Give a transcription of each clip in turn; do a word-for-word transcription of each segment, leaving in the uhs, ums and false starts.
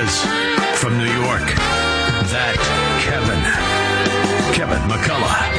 is, from New York, that Kevin. Kevin McCullough.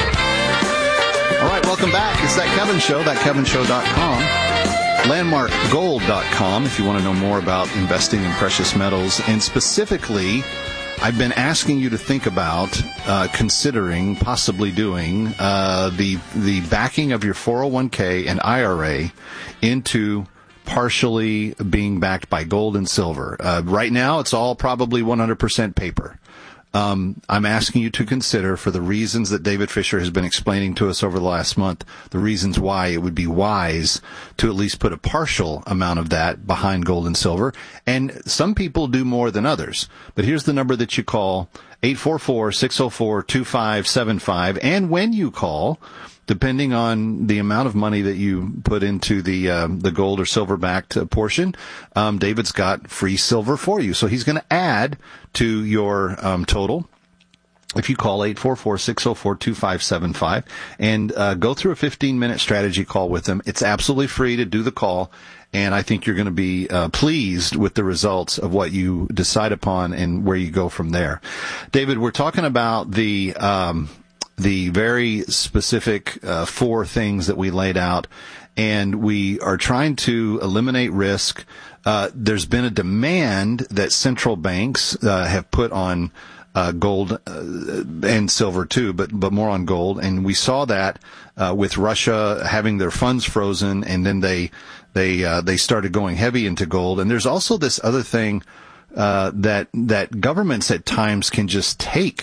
All right, welcome back. It's That Kevin Show, that kevin show dot com. landmark gold dot com if you want to know more about investing in precious metals. And specifically, I've been asking you to think about uh, considering possibly doing uh, the the backing of your four oh one k and I R A into partially being backed by gold and silver. Uh, right now, it's all probably one hundred percent paper. Um, I'm asking you to consider, for the reasons that David Fisher has been explaining to us over the last month, the reasons why it would be wise to at least put a partial amount of that behind gold and silver. And some people do more than others. But here's the number that you call, eight four four, six oh four, two five seven five. And when you call, depending on the amount of money that you put into the uh, the gold or silver-backed uh, portion, um, David's got free silver for you. So he's going to add to your um, total if you call eight four four, six oh four, two five seven five and uh, go through a fifteen-minute strategy call with him. It's absolutely free to do the call, and I think you're going to be uh, pleased with the results of what you decide upon and where you go from there. David, we're talking about the... Um, the very specific uh, four things that we laid out, and we are trying to eliminate risk. Uh, there's been a demand that central banks uh, have put on uh, gold uh, and silver too, but but more on gold. And we saw that uh, with Russia having their funds frozen, and then they they uh, they started going heavy into gold. And there's also this other thing uh, that that governments at times can just take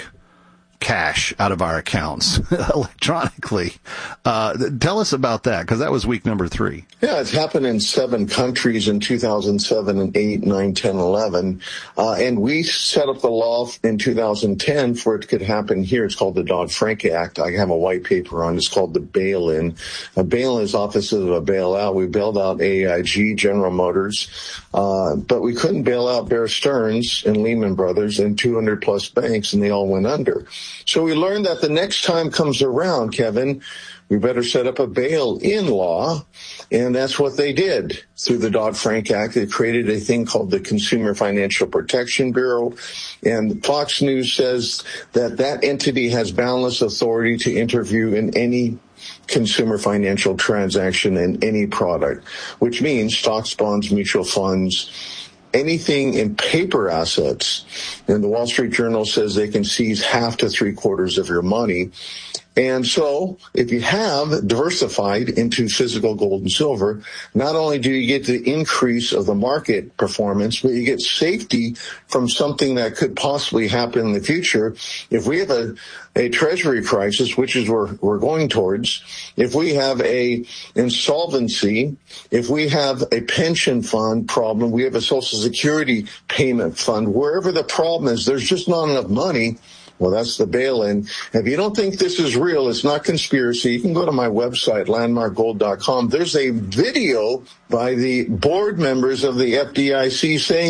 cash out of our accounts electronically. Uh, tell us about that, because that was week number three. Yeah, it's happened in seven countries in two thousand seven and eight, nine, ten, eleven. Uh, and we set up the law in two thousand ten for it could happen here. It's called the Dodd-Frank Act. I have a white paper on it. It's called the bail-in. A bail-in is opposite of a bailout. We bailed out A I G, General Motors, uh, but we couldn't bail out Bear Stearns and Lehman Brothers and two hundred plus banks, and they all went under. So we learned that the next time comes around, Kevin, we better set up a bail-in law, and that's what they did through the Dodd-Frank Act. They created a thing called the Consumer Financial Protection Bureau, and Fox News says that that entity has boundless authority to interview in any consumer financial transaction in any product, which means stocks, bonds, mutual funds, anything in paper assets. And the Wall Street Journal says they can seize half to three quarters of your money. And so if you have diversified into physical gold and silver, not only do you get the increase of the market performance, but you get safety from something that could possibly happen in the future. If we have a, a treasury crisis, which is where we're going towards, if we have a insolvency, if we have a pension fund problem, we have a Social Security payment fund, wherever the problem is, there's just not enough money. Well, that's the bail-in. If you don't think this is real, it's not conspiracy, you can go to my website, landmark gold dot com. There's a video by the board members of the F D I C saying